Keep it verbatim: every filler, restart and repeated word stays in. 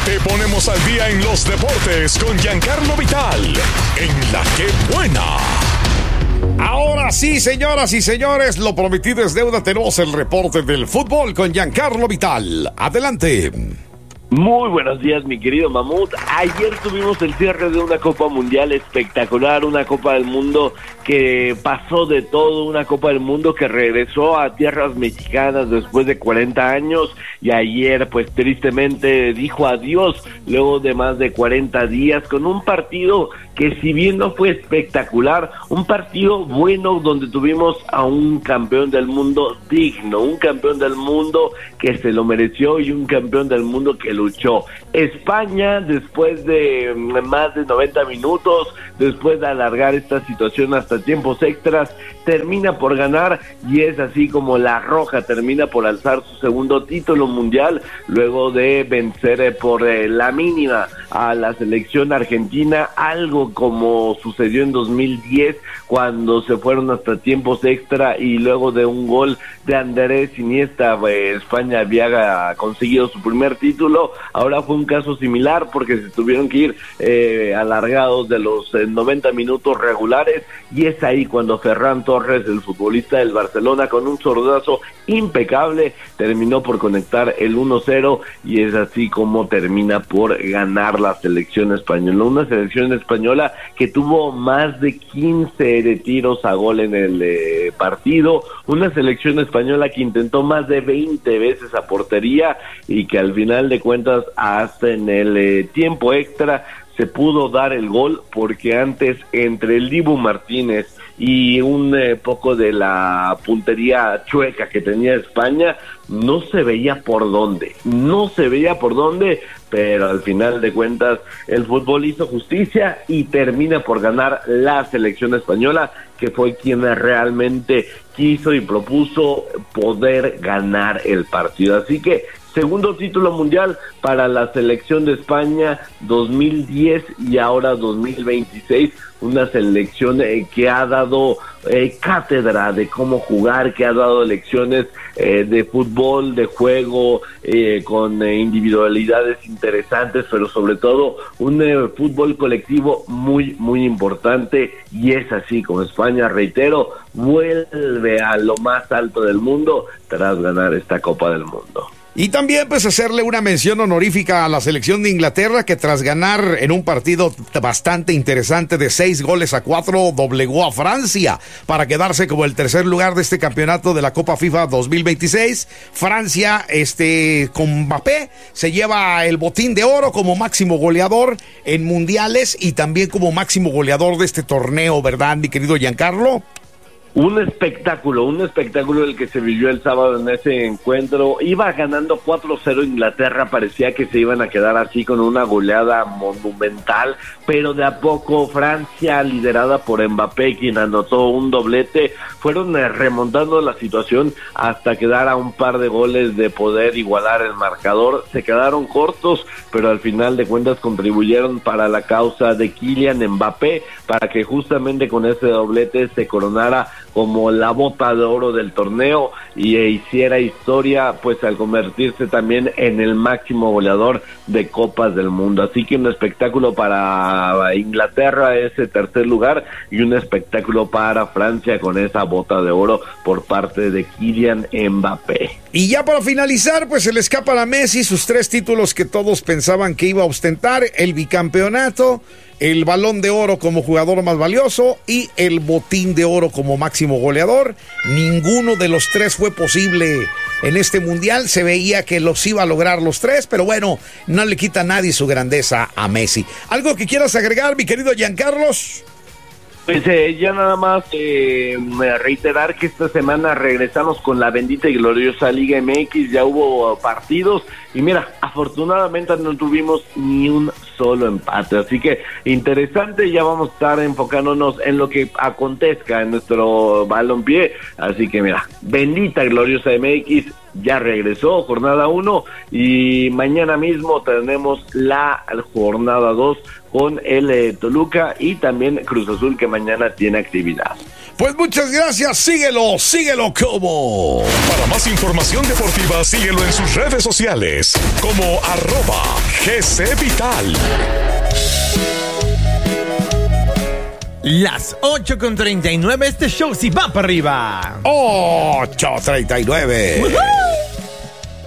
Te ponemos al día en los deportes con Giancarlo Vital, en La Que Buena. Ahora sí, señoras y señores, lo prometido es deuda. Tenemos el reporte del fútbol con Giancarlo Vital. Adelante. Muy buenos días, mi querido Mamut. Ayer tuvimos el cierre de una Copa Mundial espectacular, una Copa del Mundo que pasó de todo, una Copa del Mundo que regresó a tierras mexicanas después de cuarenta años y ayer pues tristemente dijo adiós luego de más de cuarenta días con un partido que si bien no fue espectacular, un partido bueno donde tuvimos a un campeón del mundo digno, un campeón del mundo que se lo mereció y un campeón del mundo que luchó. España, después de más de noventa minutos, después de alargar esta situación hasta tiempos extras, termina por ganar y es así como la Roja termina por alzar su segundo título mundial luego de vencer por eh, la mínima a la selección argentina, algo como sucedió en dos mil diez cuando se fueron hasta tiempos extra y luego de un gol de Andrés Iniesta eh, España había conseguido su primer título. Ahora fue un caso similar porque se tuvieron que ir eh, alargados de los eh, noventa minutos regulares y es ahí cuando Ferran Torres, el futbolista del Barcelona, con un zurdazo impecable terminó por conectar el uno cero y es así como termina por ganar la selección española, una selección española que tuvo más de quince de tiros a gol en el eh, partido, una selección española que intentó más de veinte veces a portería y que al final de cuentas hasta en el eh, tiempo extra se pudo dar el gol porque antes entre el Dibu Martínez y un eh, poco de la puntería chueca que tenía España, no se veía por dónde, no se veía por dónde, pero al final de cuentas el fútbol hizo justicia y termina por ganar la selección española, que fue quien realmente quiso y propuso poder ganar el partido. Así que segundo título mundial para la selección de España dos mil diez y ahora dos mil veintiséis, una selección eh, que ha dado eh, cátedra de cómo jugar, que ha dado lecciones eh, de fútbol, de juego, eh, con eh, individualidades interesantes, pero sobre todo un eh, fútbol colectivo muy, muy importante, y es así como España, reitero, vuelve a lo más alto del mundo tras ganar esta Copa del Mundo. Y también pues hacerle una mención honorífica a la selección de Inglaterra, que tras ganar en un partido bastante interesante de seis goles a cuatro doblegó a Francia para quedarse como el tercer lugar de este campeonato de la Copa FIFA dos mil veintiséis. Francia, este, con Mbappé, se lleva el botín de oro como máximo goleador en mundiales y también como máximo goleador de este torneo, ¿verdad, mi querido Giancarlo? Un espectáculo, un espectáculo el que se vivió el sábado en ese encuentro. Iba ganando cuatro cero Inglaterra, parecía que se iban a quedar así con una goleada monumental, pero de a poco Francia, liderada por Mbappé, quien anotó un doblete, fueron remontando la situación hasta quedar a un par de goles de poder igualar el marcador. Se quedaron cortos, pero al final de cuentas contribuyeron para la causa de Kylian Mbappé, para que justamente con ese doblete se coronara como la bota de oro del torneo y e hiciera historia pues al convertirse también en el máximo goleador de Copas del Mundo. Así que un espectáculo para Inglaterra, ese tercer lugar, y un espectáculo para Francia con esa bota de oro por parte de Kylian Mbappé. Y ya para finalizar, pues se le escapan a Messi sus tres títulos que todos pensaban que iba a ostentar: el bicampeonato, el Balón de Oro como jugador más valioso y el Botín de Oro como máximo goleador. Ninguno de los tres fue posible en este mundial. Se veía que los iba a lograr los tres, pero bueno, no le quita a nadie su grandeza a Messi. ¿Algo que quieras agregar, mi querido Giancarlos? Pues eh, ya nada más eh, reiterar que esta semana regresamos con la bendita y gloriosa Liga M X. Ya hubo partidos y mira, afortunadamente no tuvimos ni un solo empate, así que interesante. Ya vamos a estar enfocándonos en lo que acontezca en nuestro balompié, así que mira, bendita y gloriosa M X ya regresó, jornada uno, y mañana mismo tenemos la jornada dos con el eh, Toluca y también Cruz Azul, que mañana tiene actividad. Pues muchas gracias, síguelo, síguelo como. Para más información deportiva, síguelo en sus redes sociales como arroba G C Vital. Las ocho con treinta y nueve, este show sí va para arriba. ocho treinta y nueve. ¡Woohoo!